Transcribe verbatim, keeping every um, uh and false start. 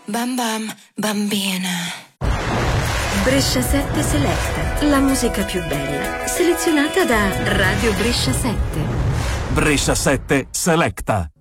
Bam bam, bambina. Brescia sette Select, la musica più bella, selezionata da Radio Brescia sette. Brescia sette Selecta.